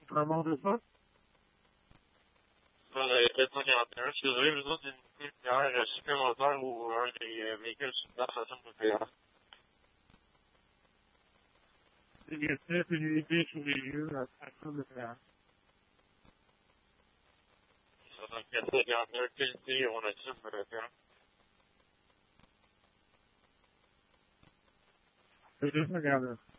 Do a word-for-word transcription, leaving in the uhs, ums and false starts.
Comment de ça? Sur le quatre cent quarante et un, je suis désolé, vous autres, c'est une lumière supplémentaire ou un des euh, véhicules sur place à la nucléaire. Il y a peut-être une unité sous les yeux à station nucléaire. Sur le quatre cent quarante et un, quelle unité on assume le terrain? C'est deux cent quarante-neuf.